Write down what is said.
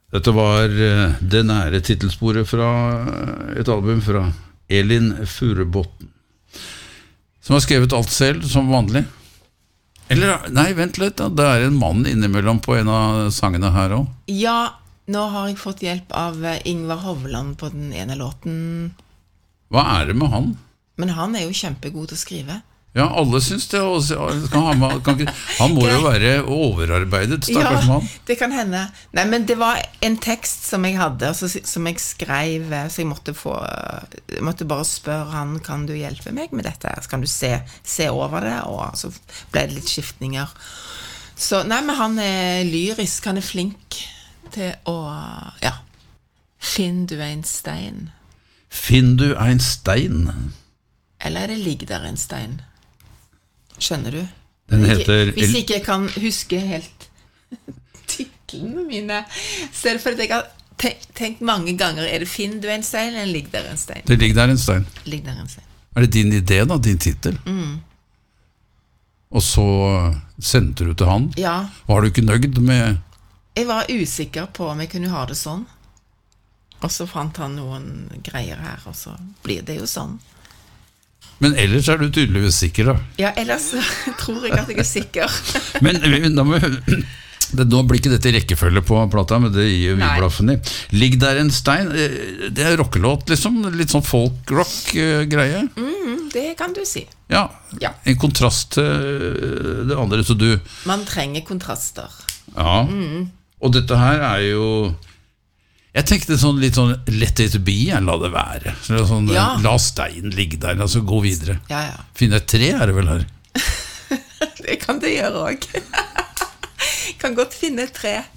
Dette var det nære titelsporet fra et album fra Elin Furubotn, som har skrevet alt selv, som vanlig. Eller, nei, vent litt da, det en mann innimellom på en av sangene her også. Ja, nå har jeg fått hjelp av Ingvar Hovland på den ene låten. Hva det med han? Men han jo kjempegod til å skrive. Ja, alle synes det. Han må jo være overarbeidet, stakkars mann. Ja, det kan hende. Nei, men det var en tekst som jeg hadde, som jeg skrev, så jeg måtte bare spørre han, kan du hjelpe meg med dette? Så kan du se over det, og så ble det litt skiftninger. Så, nei, men han lyrisk, han flink til å, ja, finn du en stein. Finn du en stein? Eller det ligger der en stein? Skjønner du? Den heter... Hvis ikke jeg kan huske helt titlene mine, så det fordi jeg har tenkt mange ganger, det finn du en stein, eller ligger der en stein? Det ligger der en stein. Ligger der en stein. Det din idé da, din titel? Og så sendte du til han? Ja. Var du ikke nøyd med... Jeg var usikker på om jeg kunne ha det sånn. Og så fant han noen greier her, og så blir det jo sånn. Men ellers du tydeligvis sikker da? Ja, ellers tror jeg at jeg sikker. Men da må nå blir ikke dette rekkefølge på plata, men det gir jo vi blaffen i. Ligg der en stein, det rockelåt liksom, litt sånn folk-rock-greie. Det kan du si. Ja, en kontrast til det andre, så du... Man trenger kontraster. Ja, og dette her jo... Jeg tenkte sånn litt sånn let it be, la det være. Sånn, la steinen ligge der, altså gå videre. Ja. Finne et tre det vel her? Det kan det gjøre også. Kan godt finne et tre.